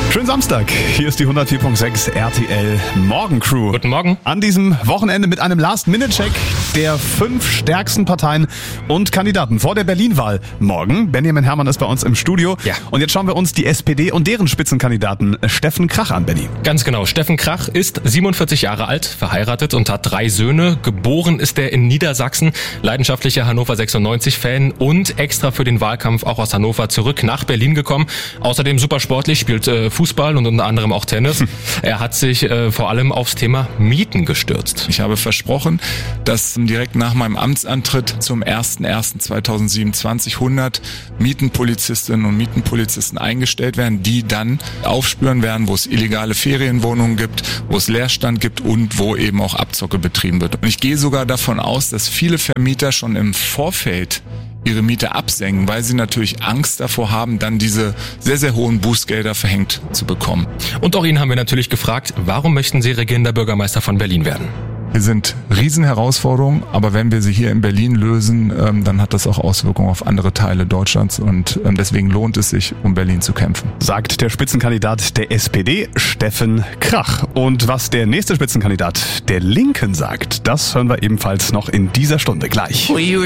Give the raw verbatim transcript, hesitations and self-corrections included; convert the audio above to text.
Schönen Samstag, hier ist die hundertvier Komma sechs R T L Morgencrew. Guten Morgen. An diesem Wochenende mit einem Last-Minute-Check der fünf stärksten Parteien und Kandidaten vor der Berlin-Wahl. Morgen, Benjamin Herrmann ist bei uns im Studio. Ja. Und jetzt schauen wir uns die S P D und deren Spitzenkandidaten Steffen Krach an, Benny. Ganz genau. Steffen Krach ist siebenundvierzig Jahre alt, verheiratet und hat drei Söhne. Geboren ist er in Niedersachsen, leidenschaftlicher Hannover sechsundneunzig-Fan und extra für den Wahlkampf auch aus Hannover zurück nach Berlin gekommen. Außerdem super sportlich, spielt äh, Fußball und unter anderem auch Tennis. Er hat sich äh, vor allem aufs Thema Mieten gestürzt. Ich habe versprochen, dass direkt nach meinem Amtsantritt zum ersten ersten zweitausendsiebenundzwanzig hundert Mietenpolizistinnen und Mietenpolizisten eingestellt werden, die dann aufspüren werden, wo es illegale Ferienwohnungen gibt, wo es Leerstand gibt und wo eben auch Abzocke betrieben wird. Und ich gehe sogar davon aus, dass viele Vermieter schon im Vorfeld ihre Miete absenken, weil sie natürlich Angst davor haben, dann diese sehr, sehr hohen Bußgelder verhängt zu bekommen. Und auch ihn haben wir natürlich gefragt, warum möchten Sie regierender Bürgermeister von Berlin werden? Wir sind Riesenherausforderungen, aber wenn wir sie hier in Berlin lösen, ähm, dann hat das auch Auswirkungen auf andere Teile Deutschlands und ähm, deswegen lohnt es sich, um Berlin zu kämpfen. Sagt der Spitzenkandidat der S P D, Steffen Krach. Und was der nächste Spitzenkandidat der Linken sagt, das hören wir ebenfalls noch in dieser Stunde gleich.